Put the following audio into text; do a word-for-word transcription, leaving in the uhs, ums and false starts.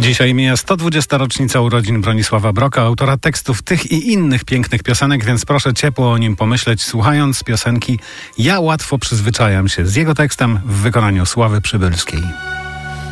Dzisiaj mija sto dwudziesta rocznica urodzin Bronisława Broka, autora tekstów tych i innych pięknych piosenek, więc proszę ciepło o nim pomyśleć, słuchając piosenki Ja łatwo przyzwyczajam się z jego tekstem w wykonaniu Sławy Przybylskiej.